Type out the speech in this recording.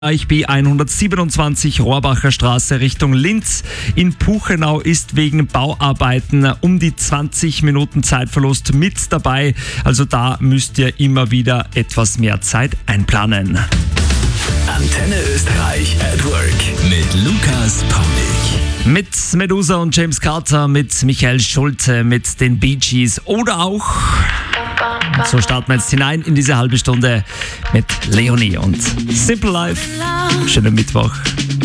B 127 Rohrbacher Straße Richtung Linz. In Puchenau ist wegen Bauarbeiten um die 20 Minuten Zeitverlust mit dabei. Also da müsst ihr immer wieder etwas mehr Zeit einplanen. Antenne Österreich at Work mit Lukas Paulik. Mit Medusa und James Carter, mit Michael Schulte, mit den Bee Gees oder auch... So starten wir jetzt hinein in diese halbe Stunde mit Leonie und Simple Life. Schönen Mittwoch.